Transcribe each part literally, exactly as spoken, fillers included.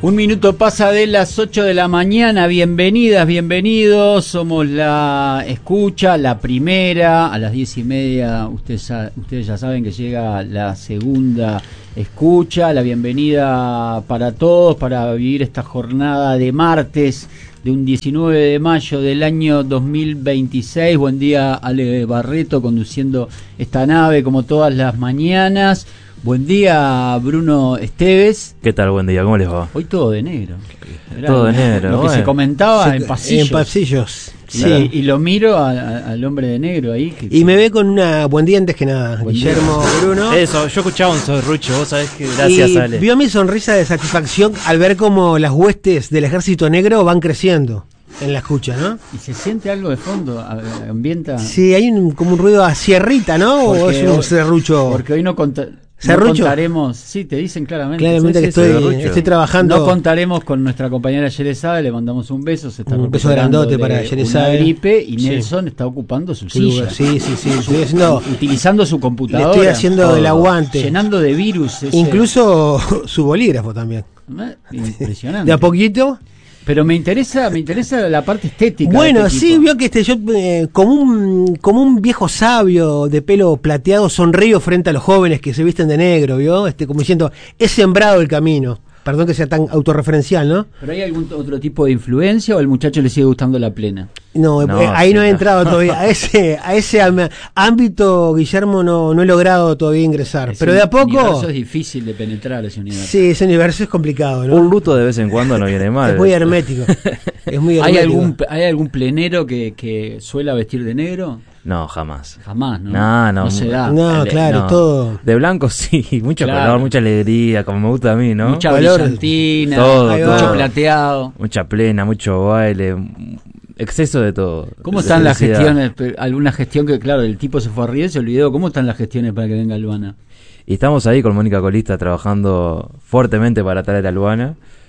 Un minuto pasa de las ocho de la mañana. Bienvenidas, bienvenidos. Somos la escucha, la primera. A las diez y media ustedes, ustedes ya saben que llega la segunda escucha. La bienvenida para todos para vivir esta jornada de martes de un diecinueve de mayo del año dos mil veintiséis. Buen día, Ale Barreto, conduciendo esta nave como todas las mañanas. Buen día, Bruno Esteves. ¿Qué tal? Buen día, ¿cómo les va? Hoy todo de negro. Era todo de negro. Lo que bueno. se comentaba se, en pasillos. En pasillos, sí. Claro. Y lo miro a, a, al hombre de negro ahí. Que, y me ve con una... Buen día antes que nada, buen Guillermo, día. Bruno. Eso, yo escuchaba un sorrucho, vos sabés que gracias, y Ale. vio mi sonrisa de satisfacción al ver cómo las huestes del ejército negro van creciendo en la escucha, ¿no? Y se siente algo de fondo, ambienta. Sí, hay un, como un ruido a sierrita, ¿no? Porque ¿O es un hoy, serrucho? Porque hoy no conta, No contaremos, sí, te dicen claramente. Claramente que estoy, estoy trabajando. No contaremos con nuestra compañera Yerezade, le mandamos un beso, se está un beso grandote para Yerezade. Una gripe y sí. Nelson está ocupando su sí, silla. Sí, sí, sí, estoy haciendo, utilizando su computadora. Le estoy haciendo todo, el aguante. Llenando de virus. Ese. Incluso su bolígrafo también. Impresionante. De a poquito. Pero me interesa, me interesa la parte estética. Bueno, de este sí, vio que este yo eh, como un como un viejo sabio de pelo plateado sonrío frente a los jóvenes que se visten de negro, vio, este como diciendo, he sembrado el camino. Perdón que sea tan autorreferencial, ¿no? ¿Pero hay algún otro tipo de influencia o al muchacho le sigue gustando la plena? No, no eh, ahí sí, no he entrado todavía. A ese a ese ámbito, Guillermo, no, no he logrado todavía ingresar. Ese Pero de a poco... Ese universo es difícil de penetrar, ese universo. Sí, ese universo es complicado, ¿no? Un luto de vez en cuando no viene mal. Es muy hermético. Es muy hermético. ¿Hay algún, ¿hay algún plenero que, que suela vestir de negro? No, jamás. Jamás, ¿no? No, no. No se da. No, El, claro, no. todo. De blanco sí, mucho claro. color, mucha alegría, como me gusta a mí, ¿no? Mucha Color, brillantina, todo, mucho todo. plateado. Mucha plena, mucho baile, exceso de todo. ¿Cómo están las gestiones? Alguna gestión que, claro, el tipo se fue a Riel, se olvidó. ¿Cómo están las gestiones para que venga Luana? Y estamos ahí con Mónica Colista trabajando fuertemente para traer a Luana.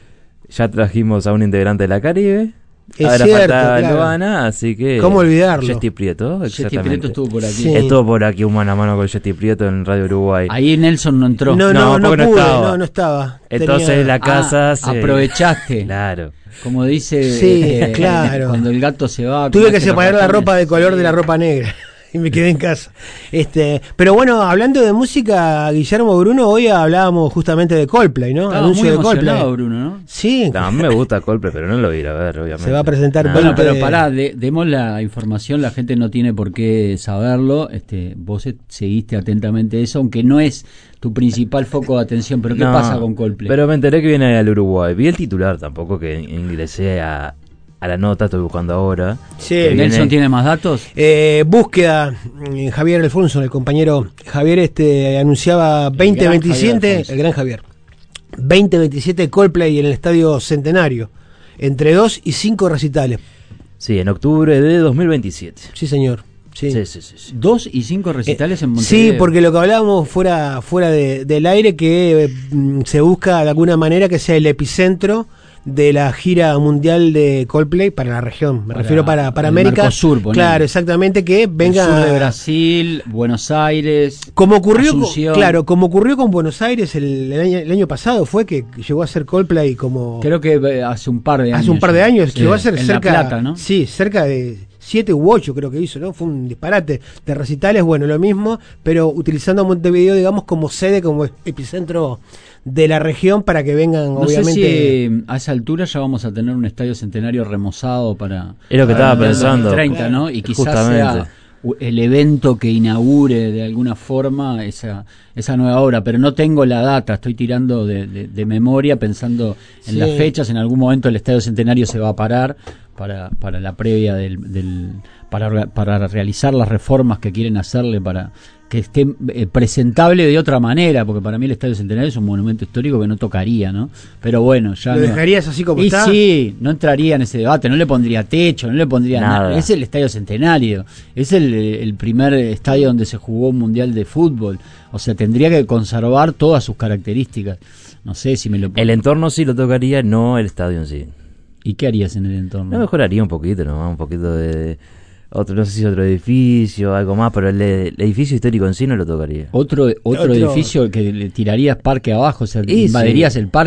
Ya trajimos a un integrante de la Caribe. Es Ahora cierto, falta claro. Luana, así que... ¿Cómo olvidarlo? Jessy Prieto, Jessy Prieto estuvo por aquí. Sí. Estuvo por aquí un mano a mano con Jessy Prieto en Radio Uruguay. Ahí Nelson no entró. No, no, no, no no pude, estaba. no, no estaba. Entonces Tenía... la casa ah, se... aprovechaste. Claro. Como dice, sí, eh, claro. Cuando el gato se va. Tuve que separar la ropa de color sí. de la ropa negra. Y me quedé en casa. Este, pero bueno, hablando de música, Guillermo, Bruno, hoy hablábamos justamente de Coldplay, ¿no? Estaba Anuncio muy de Coldplay. Bruno, ¿no? Sí. No, a mí me gusta Coldplay, pero no lo voy a ir a ver, obviamente. Se va a presentar. Nah. Bueno, pero de... pará, de, demos la información, la gente no tiene por qué saberlo. Este, vos seguiste atentamente eso, aunque no es tu principal foco de atención. Pero ¿qué no, pasa con Coldplay? Pero me enteré que viene al Uruguay. Vi el titular tampoco, que ingresé a... a la nota, estoy buscando ahora. Sí. ¿Nelson viene... tiene más datos? Eh, búsqueda, Javier Alfonso, el compañero Javier, este anunciaba veinte veintisiete, el gran Javier, veinte veintisiete Coldplay en el Estadio Centenario, entre dos y cinco recitales. Sí, en octubre de dos mil veintisiete. Sí, señor. Sí. Sí, sí, sí, sí. Dos y cinco recitales eh, en Montevideo. Sí, porque lo que hablábamos fuera, fuera de, del aire, que eh, se busca de alguna manera que sea el epicentro de la gira mundial de Coldplay para la región, me para, refiero para, para el América. Mercosur, claro, exactamente, que venga el sur de Brasil, Buenos Aires, como ocurrió con, Asunción. claro, como ocurrió con Buenos Aires el, el, año, el año pasado, fue que llegó a ser Coldplay como creo que hace un par de años. Hace un par de años sí, llegó a ser en cerca, La Plata, ¿no? Sí, cerca de siete u ocho creo que hizo, ¿no? Fue un disparate de recitales, bueno, lo mismo, pero utilizando Montevideo, digamos, como sede, como epicentro de la región para que vengan, no obviamente. sé si a esa altura ya vamos a tener un estadio centenario remozado para... Es lo que para estaba pensando. dos mil treinta, ¿no? Y quizás Justamente. sea el evento que inaugure de alguna forma esa esa nueva obra, pero no tengo la data, estoy tirando de, de, de memoria, pensando en sí. las fechas, en algún momento el estadio centenario se va a parar para para la previa del, del para para realizar las reformas que quieren hacerle para que esté eh, presentable de otra manera, porque para mí el Estadio Centenario es un monumento histórico que no tocaría, ¿no? Pero bueno, ya ¿Lo no. dejarías así como y está? sí, no entraría en ese debate, no le pondría techo, no le pondría nada. Nada. Es el Estadio Centenario, es el, el primer estadio donde se jugó un mundial de fútbol, o sea, tendría que conservar todas sus características. No sé si me lo... El entorno sí lo tocaría, no el estadio en sí. ¿Y qué harías en el entorno? No, mejoraría un poquito, ¿no? Un poquito de... Otro, no sé si otro edificio, algo más, pero el, el edificio histórico en sí no lo tocaría. Otro, otro, Otro- edificio que le tirarías parque abajo, o sea, Y invadirías sí. el parque.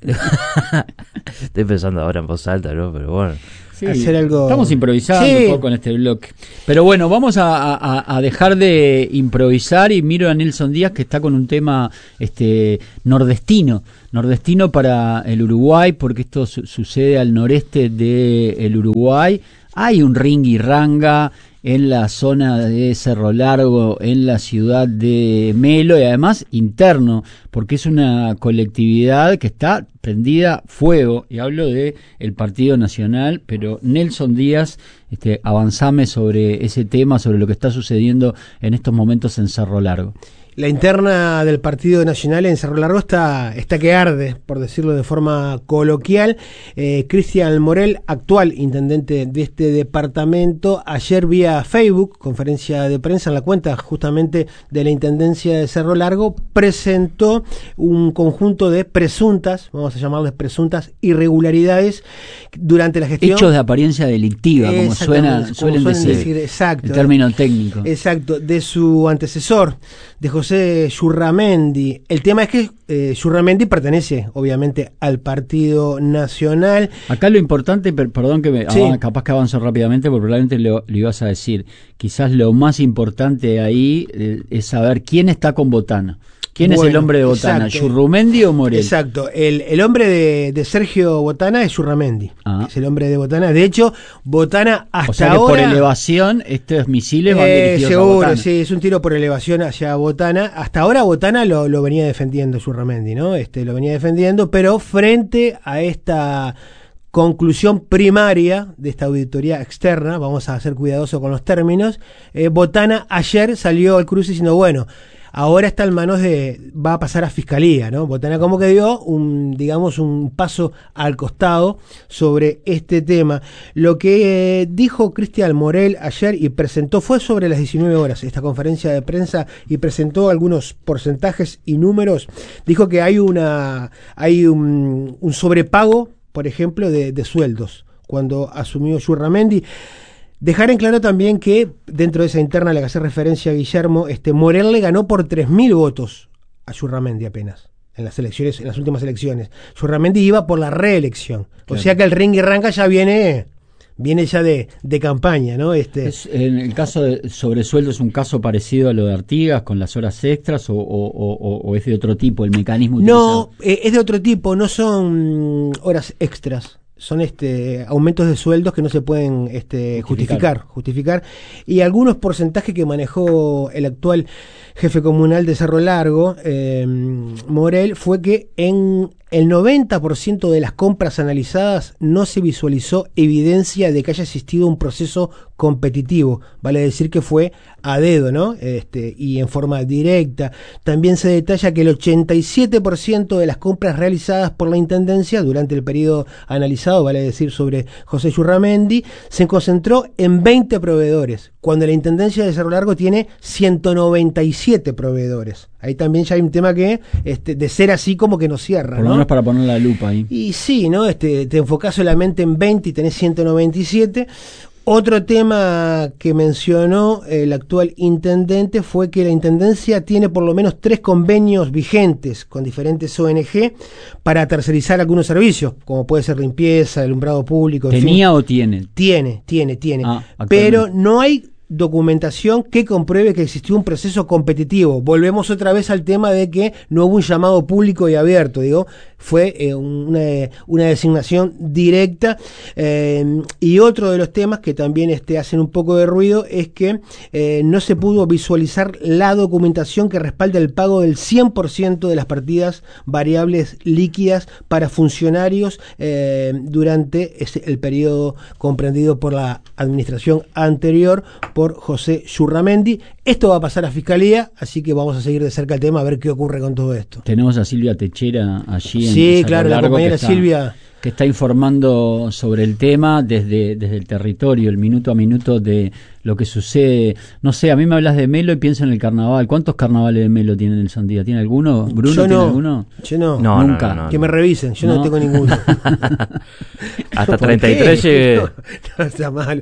Estoy pensando ahora en voz alta, ¿no? Pero bueno. Sí, hacer algo. Estamos improvisando Sí. un poco en este bloque. Pero bueno, vamos a, a, a dejar de improvisar y miro a Nelson Díaz que está con un tema este nordestino. Nordestino para el Uruguay, porque esto su- sucede al noreste del Uruguay. Hay un ringirranga en la zona de Cerro Largo, en la ciudad de Melo, y además interno, porque es una colectividad que está prendida fuego, y hablo de el Partido Nacional, pero Nelson Díaz, este, avanzame sobre ese tema, sobre lo que está sucediendo en estos momentos en Cerro Largo. La interna del Partido Nacional en Cerro Largo está, está que arde, por decirlo de forma coloquial. Eh, Cristian Morel, actual intendente de este departamento, ayer vía Facebook, conferencia de prensa en la cuenta justamente de la Intendencia de Cerro Largo, presentó un conjunto de presuntas, vamos a llamarles presuntas, irregularidades durante la gestión. Hechos de apariencia delictiva, como suena, Exactamente, suelen, como suelen decir, decir, exacto, el término técnico. Exacto, de su antecesor, de José Yurramendi. El tema es que eh, Yurramendi pertenece, obviamente, al Partido Nacional. Acá lo importante, per- perdón que me, Sí. avan- capaz que avanzo rápidamente, porque probablemente lo, lo ibas a decir. Quizás lo más importante ahí eh, es saber quién está con Botana. ¿Quién es Bueno, el hombre de Botana? exacto. ¿Yurrumendi o Morel? Exacto, el, el hombre de, de Sergio Botana es Yurramendi, Ah. es el hombre de Botana. De hecho, Botana hasta O sea que ahora... por elevación estos misiles van Eh, dirigidos a seguro, Botana. sí, es un tiro por elevación hacia Botana. Hasta ahora Botana lo, lo venía defendiendo Yurramendi, ¿no? Este, lo venía defendiendo, pero frente a esta conclusión primaria de esta auditoría externa, vamos a ser cuidadosos con los términos, eh, Botana ayer salió al cruce diciendo, bueno, ahora está en manos de, va a pasar a Fiscalía, ¿no? Botana como que dio un, digamos, un paso al costado sobre este tema. Lo que eh, dijo Cristian Morel ayer y presentó, fue sobre las diecinueve horas, esta conferencia de prensa, y presentó algunos porcentajes y números. Dijo que hay una, hay un, un sobrepago, por ejemplo, de, de sueldos, cuando asumió Yurramendi. Dejar en claro también que dentro de esa interna a la que hace referencia a Guillermo, este, Morel le ganó por tres mil votos a Yurramendi apenas en las elecciones, en las últimas elecciones. Yurramendi iba por la reelección. Claro. O sea que el ringue-ranca ya viene, viene ya de, de campaña, ¿no? Este, Es, en el caso de sobresueldo, ¿es un caso parecido a lo de Artigas con las horas extras o, o, o, o es de otro tipo el mecanismo no, utilizado? eh, es de otro tipo, no son mm, horas extras. Son este aumentos de sueldos que no se pueden este, justificar. justificar, justificar. Y algunos porcentajes que manejó el actual jefe comunal de Cerro Largo, eh, Morel, fue que en el noventa por ciento de las compras analizadas no se visualizó evidencia de que haya existido un proceso competitivo, vale decir que fue a dedo, ¿no? Este, y en forma directa. También se detalla que el ochenta y siete por ciento de las compras realizadas por la Intendencia durante el periodo analizado, vale decir sobre José Yurramendi, se concentró en veinte proveedores, cuando la Intendencia de Cerro Largo tiene ciento noventa y siete proveedores. Ahí también ya hay un tema que, este, de ser así, como que no cierra, Por lo ¿no? menos para poner la lupa ahí. Y sí, ¿no? Este, te enfocás solamente en veinte y tenés ciento noventa y siete. Otro tema que mencionó el actual intendente fue que la intendencia tiene por lo menos tres convenios vigentes con diferentes O N G para tercerizar algunos servicios, como puede ser limpieza, alumbrado público. en ¿Tenía fin. o tiene? Tiene, tiene, tiene. Ah, Pero actualmente. no hay documentación que compruebe que existió un proceso competitivo. Volvemos otra vez al tema de que no hubo un llamado público y abierto, digo, fue eh, una, una designación directa. Eh, y otro de los temas que también este, hacen un poco de ruido es que eh, no se pudo visualizar la documentación que respalda el pago del cien por ciento de las partidas variables líquidas para funcionarios eh, durante ese, el periodo comprendido por la administración anterior por José Yurramendi. Esto va a pasar a Fiscalía, así que vamos a seguir de cerca el tema a ver qué ocurre con todo esto. Tenemos a Silvia Techera allí en Sí, Cerro claro, la Largo, compañera que está, Silvia. que está informando sobre el tema desde, desde el territorio, el minuto a minuto de lo que sucede. No sé, a mí me hablas de Melo y pienso en el carnaval. ¿Cuántos carnavales de Melo tiene el Sandía? ¿Tiene alguno? ¿Bruno Yo tiene no, alguno? yo no. No, Nunca. no, no, no, Que no. me revisen, yo no, No. tengo ninguno. Hasta ¿Por treinta y qué? tres llegué. No, no está mal.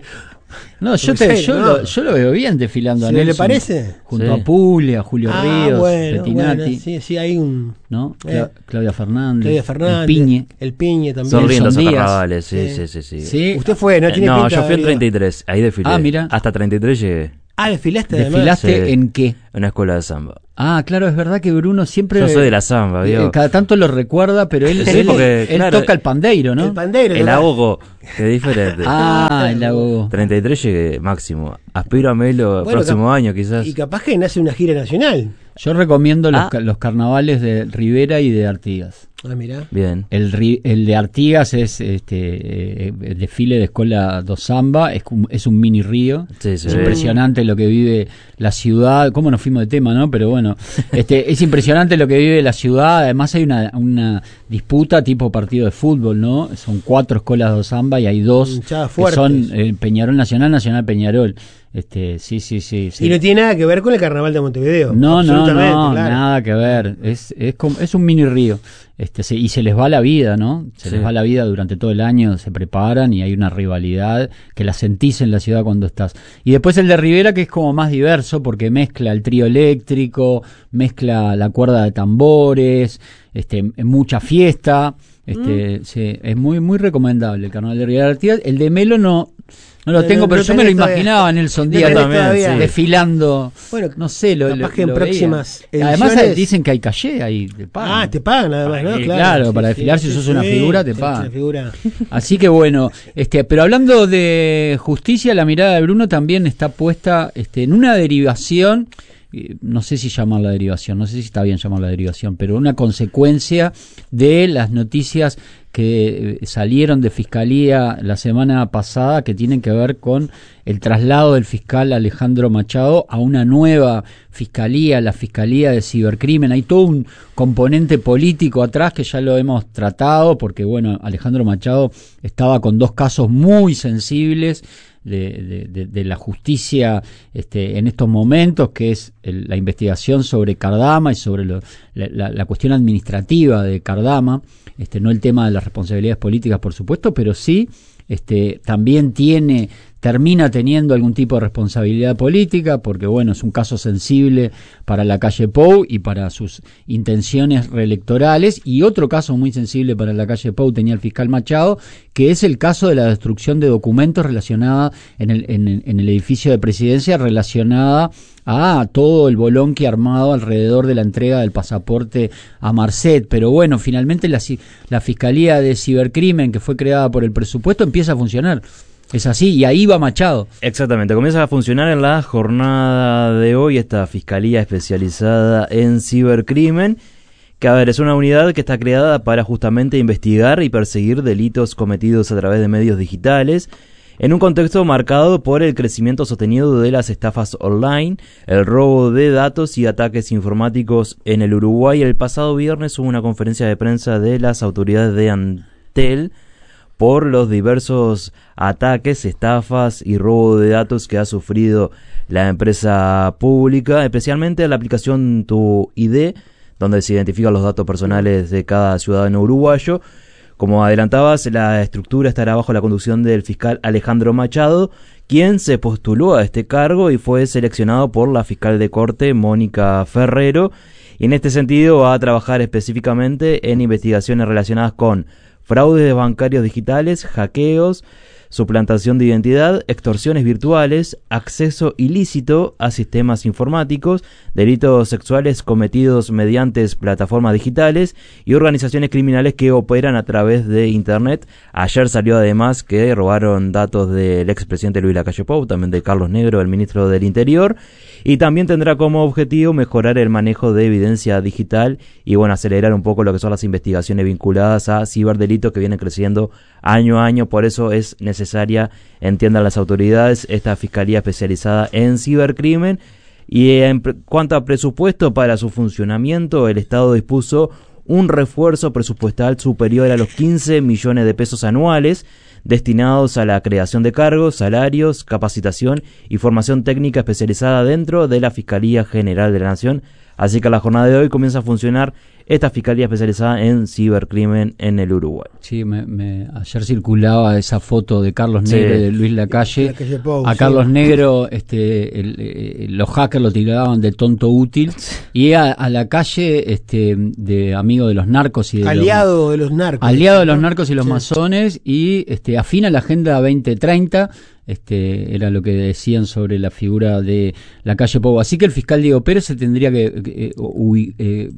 No, yo, te, yo, no. Lo, yo lo veo bien desfilando a Nelson. ¿Le parece? Junto sí. a Puglia, Julio ah, Ríos, bueno, Pettinati. Bueno, sí, sí, hay un... ¿No? Eh. Claudia Fernández. Claudia Fernández. El Piñe. El Piñe también. Son lindos esos carnavales, sí, sí, sí, sí, sí. ¿Usted fue? ¿No tiene No, pinta yo fui en de treinta y tres, ahí desfilé. Ah, mira. Hasta treinta y tres llegué. Ah, desfilaste además. ¿Desfilaste sí. en qué? En una escuela de samba. Ah, claro, es verdad que Bruno siempre... Yo soy de la samba, ¿vio? Eh, cada tanto lo recuerda, pero él, sí, él, porque, él claro, toca el pandeiro, ¿no? El pandeiro. El agogo, que es diferente. Ah, el agogo. treinta y tres llegué máximo. Aspiro a Melo el bueno, próximo cap- año, quizás. Y capaz que nace una gira nacional. Yo recomiendo los, Ah. ca- los carnavales de Rivera y de Artigas. Ah, mirá. Bien. El, ri- el de Artigas es este eh, el desfile de escuela do samba, es, cum- es un mini río. Sí, sí. Es impresionante lo que vive la ciudad. ¿Cómo nos fuimos de tema, no? Pero bueno, este es impresionante lo que vive la ciudad. Además hay una, una disputa tipo partido de fútbol, ¿no? Son cuatro escuelas do samba y hay dos Hinchadas que fuertes. son eh, Peñarol Nacional, Nacional Peñarol. Este, sí, sí, sí, sí. Y no tiene nada que ver con el carnaval de Montevideo. No, no, absolutamente, no, claro. nada que ver. Es, es, como, es un mini río. Este, se, y se les va la vida, ¿no? Se Sí. les va la vida durante todo el año, se preparan y hay una rivalidad que la sentís en la ciudad cuando estás. Y después el de Rivera, que es como más diverso porque mezcla el trío eléctrico, mezcla la cuerda de tambores, este, mucha fiesta. Este, mm. sí, es muy, muy recomendable el carnaval de Rivera Artigas. El de Melo no. No lo tengo, no, pero no yo me lo todavía. imaginaba Nelson No Díaz tenés también, todavía. sí, desfilando. Bueno, no sé, lo, capaz lo, que en lo próximas veía. Además ediciones- dicen que hay calle, ahí te pagan. Ah, te pagan además, ¿no? Eh, Claro, claro, sí, para sí, desfilar sí, si sos sí, una sí, figura te sos pagan. una figura. Así que bueno, este, pero hablando de justicia, la mirada de Bruno también está puesta este, en una derivación, eh, no sé si llamarla derivación, no sé si está bien llamarla derivación, pero una consecuencia de las noticias que eh, salieron de Fiscalía la semana pasada que tienen que ver con el traslado del fiscal Alejandro Machado a una nueva fiscalía, la Fiscalía de Cibercrimen. Hay todo un componente político atrás que ya lo hemos tratado porque, bueno, Alejandro Machado estaba con dos casos muy sensibles de, de, de, de la justicia este, en estos momentos, que es el, la investigación sobre Cardama y sobre lo, la, la, la cuestión administrativa de Cardama, este, no el tema de las responsabilidades políticas, por supuesto, pero sí este, también tiene, termina teniendo algún tipo de responsabilidad política, porque bueno, es un caso sensible para la calle Pou y para sus intenciones reelectorales, y otro caso muy sensible para la calle Pou tenía el fiscal Machado, que es el caso de la destrucción de documentos relacionada en el, en, en el edificio de presidencia, relacionada a todo el bolonqui armado alrededor de la entrega del pasaporte a Marcet. Pero bueno, finalmente la, la Fiscalía de Cibercrimen, que fue creada por el presupuesto, empieza a funcionar. Es así, y ahí va Machado. Exactamente, comienza a funcionar en la jornada de hoy esta Fiscalía especializada en cibercrimen, que a ver, es una unidad que está creada para justamente investigar y perseguir delitos cometidos a través de medios digitales, en un contexto marcado por el crecimiento sostenido de las estafas online, el robo de datos y ataques informáticos en el Uruguay. El pasado viernes hubo una conferencia de prensa de las autoridades de Antel por los diversos ataques, estafas y robo de datos que ha sufrido la empresa pública, especialmente la aplicación Tu I D, donde se identifican los datos personales de cada ciudadano uruguayo. Como adelantabas, la estructura estará bajo la conducción del fiscal Alejandro Machado, quien se postuló a este cargo y fue seleccionado por la fiscal de corte Mónica Ferrero, y en este sentido va a trabajar específicamente en investigaciones relacionadas con fraudes bancarios digitales, hackeos, suplantación de identidad, extorsiones virtuales, acceso ilícito a sistemas informáticos, delitos sexuales cometidos mediante plataformas digitales y organizaciones criminales que operan a través de Internet. Ayer salió además que robaron datos del expresidente Luis Lacalle Pou, también de Carlos Negro, el ministro del Interior, y también tendrá como objetivo mejorar el manejo de evidencia digital y bueno, acelerar un poco lo que son las investigaciones vinculadas a ciberdelitos que vienen creciendo año a año. Por eso es necesaria, entiendan las autoridades, esta Fiscalía especializada en cibercrimen. Y en pre- cuanto a presupuesto para su funcionamiento, el Estado dispuso un refuerzo presupuestal superior a los quince millones de pesos anuales destinados a la creación de cargos, salarios, capacitación y formación técnica especializada dentro de la Fiscalía General de la Nación. Así que la jornada de hoy comienza a funcionar esta Fiscalía Especializada en Cibercrimen en el Uruguay. Sí, me, me, ayer circulaba esa foto de Carlos Sí. Negro y de Luis Lacalle. La calle Pou, A sí. Carlos Negro, este, el, eh, los hackers lo tiraban de tonto útil, y a, a Lacalle, este, de amigo de los narcos y de Aliado los, de los narcos. aliado de los narcos y los Sí. masones, y este, afina la Agenda veinte treinta. Este, era lo que decían sobre la figura de Lacalle Pou. Así que el fiscal Diego Pérez se tendría que eh, uy, eh,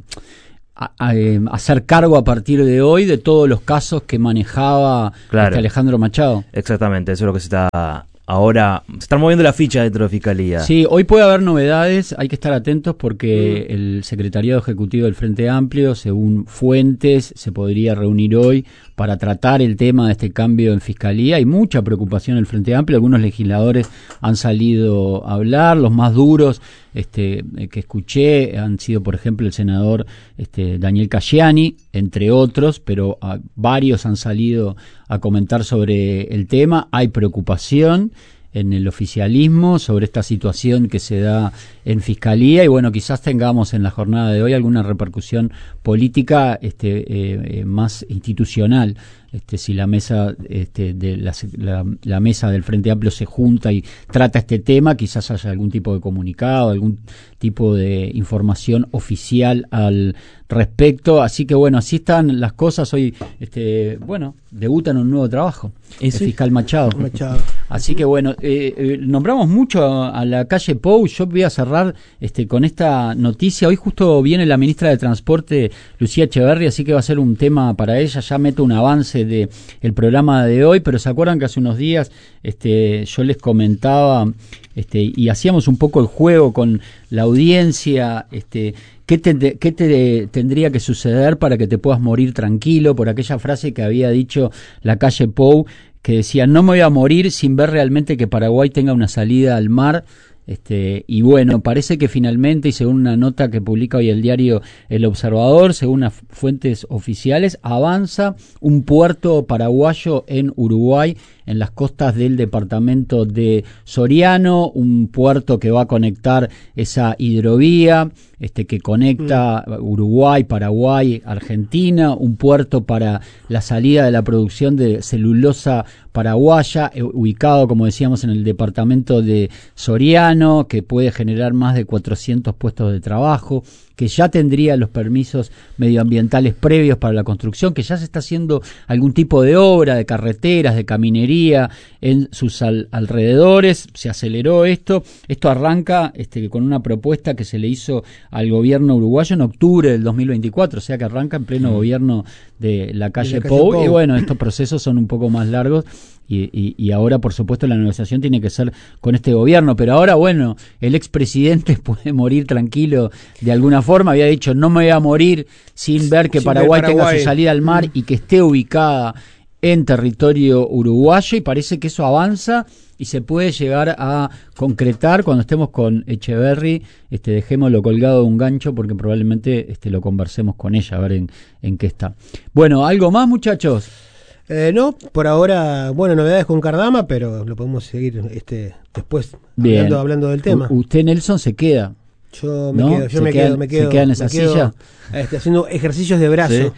a, a, eh, hacer cargo a partir de hoy de todos los casos que manejaba Claro. este Alejandro Machado. Exactamente, eso es lo que se está ahora, se están moviendo la ficha dentro de Fiscalía. Sí, hoy puede haber novedades, hay que estar atentos porque mm. el secretariado ejecutivo del Frente Amplio, según fuentes, se podría reunir hoy para tratar el tema de este cambio en Fiscalía. Hay mucha preocupación en el Frente Amplio, algunos legisladores han salido a hablar, los más duros este, que escuché han sido, por ejemplo, el senador este, Daniel Casciani, entre otros, pero a, varios han salido a comentar sobre el tema. Hay preocupación en el oficialismo sobre esta situación que se da en Fiscalía, y bueno, quizás tengamos en la jornada de hoy alguna repercusión política este, eh, eh, más institucional. Este, si la mesa este, de la, la, la mesa del Frente Amplio se junta y trata este tema, quizás haya algún tipo de comunicado, algún tipo de información oficial al respecto. Así que bueno, así están las cosas hoy. Este, bueno, debutan un nuevo trabajo, el sí? fiscal Machado. Machado. Así que bueno, eh, eh, nombramos mucho a, a Lacalle Pou. Yo voy a cerrar este, con esta noticia. Hoy justo viene la ministra de Transporte, Lucía Echeverri, así que va a ser un tema para ella. Ya meto un avance de el programa de hoy, pero se acuerdan que hace unos días este, yo les comentaba este, y hacíamos un poco el juego con la audiencia, este, ¿qué, te, qué te tendría que suceder para que te puedas morir tranquilo? Por aquella frase que había dicho Lacalle Pou, que decía: no me voy a morir sin ver realmente que Paraguay tenga una salida al mar. Este, y bueno, parece que finalmente, y según una nota que publica hoy el diario El Observador, según las fuentes oficiales, avanza un puerto paraguayo en Uruguay, en las costas del departamento de Soriano, un puerto que va a conectar esa hidrovía este, que conecta Uruguay, Paraguay, Argentina, un puerto para la salida de la producción de celulosa paraguaya, eh, ubicado, como decíamos, en el departamento de Soriano, que puede generar más de cuatrocientos puestos de trabajo, que ya tendría los permisos medioambientales previos para la construcción, que ya se está haciendo algún tipo de obra, de carreteras, de caminería en sus al, alrededores. Se aceleró esto. Esto arranca este, con una propuesta que se le hizo al gobierno uruguayo en octubre del dos mil veinticuatro, o sea que arranca en pleno mm. gobierno de Lacalle Pou. Pou. Y bueno, estos procesos son un poco más largos. Y, y, y ahora, por supuesto, la negociación tiene que ser con este gobierno. Pero ahora, bueno, el expresidente puede morir tranquilo de alguna forma. Había dicho: no me voy a morir sin ver que sin Paraguay, Paraguay tenga su salida al mar y que esté ubicada en territorio uruguayo. Y parece que eso avanza y se puede llegar a concretar cuando estemos con Echeverri. Este, dejémoslo colgado de un gancho porque probablemente este, lo conversemos con ella, a ver en, en qué está. Bueno, ¿algo más, muchachos? Eh, no, por ahora, bueno, novedades con Cardama, pero lo podemos seguir este después hablando, hablando del tema. U usted, Nelson, se queda. Yo me ¿no? quedo, yo ¿Se me queda, quedo, me quedo. ¿Se queda en esa quedo, silla? Este, haciendo ejercicios de brazo. Sí.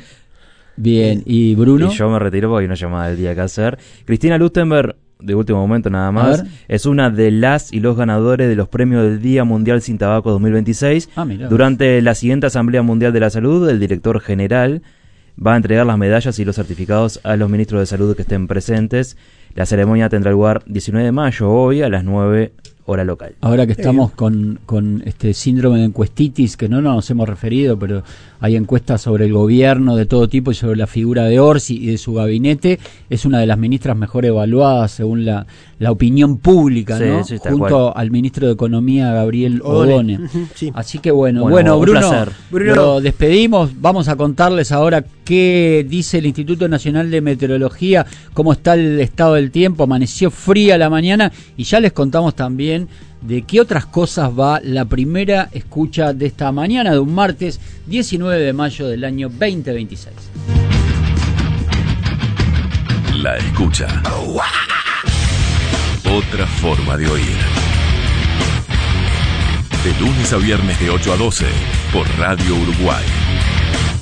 Bien, ¿y Bruno? Y yo me retiro porque hay una llamada del día que hacer. Cristina Lustenberg, de último momento nada más, es una de las y los ganadores de los premios del Día Mundial Sin Tabaco dos mil veintiséis. Ah, mirá. Durante la siguiente Asamblea Mundial de la Salud, el director general va a entregar las medallas y los certificados a los ministros de salud que estén presentes. La ceremonia tendrá lugar diecinueve de mayo, hoy a las nueve hora local. Ahora que estamos con, con este síndrome de encuestitis, que no nos hemos referido, pero hay encuestas sobre el gobierno de todo tipo y sobre la figura de Orsi y de su gabinete. Es una de las ministras mejor evaluadas según la, la opinión pública, sí, ¿no? Sí, junto al ministro de Economía, Gabriel Odone. Sí. Así que bueno, bueno, bueno un Bruno, placer. Bruno, lo despedimos. Vamos a contarles ahora qué dice el Instituto Nacional de Meteorología, cómo está el estado del tiempo. Amaneció fría la mañana y ya les contamos también de qué otras cosas va la primera escucha de esta mañana de un martes diecinueve de mayo del año veinte veintiséis. La escucha. Otra forma de oír. De lunes a viernes de ocho a doce por Radio Uruguay.